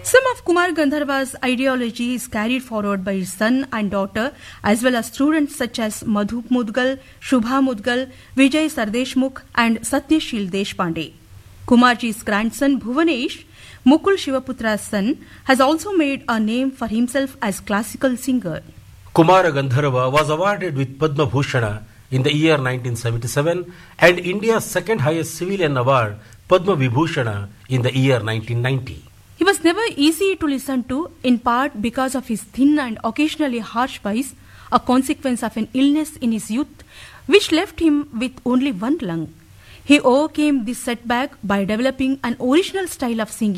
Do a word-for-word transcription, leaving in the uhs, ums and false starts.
Some of Kumar Gandharva's ideology is carried forward by his son and daughter, as well as students such as Madhu Mudgal, Shubha Mudgal, Vijay Sardeshmukh, and Satyashil Deshpande. Kumarji's grandson Bhuvanesh, Mukul Shivaputra's son, has also made a name for himself as classical singer. Kumara Gandharva was awarded with Padma Bhushana in the year nineteen seventy-seven and India's second highest civilian award, Padma Vibhushana, in the year nineteen ninety. He was never easy to listen to, in part because of his thin and occasionally harsh voice, a consequence of an illness in his youth, which left him with only one lung. He overcame this setback by developing an original style of singing